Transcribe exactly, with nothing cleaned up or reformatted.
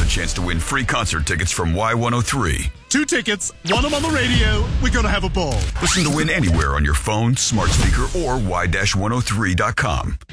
chance to win free concert tickets from Y one oh three. Two tickets, one of them on the radio. We're going to have a ball. Listen to Win anywhere on your phone, smart speaker, or Y one oh three dot com.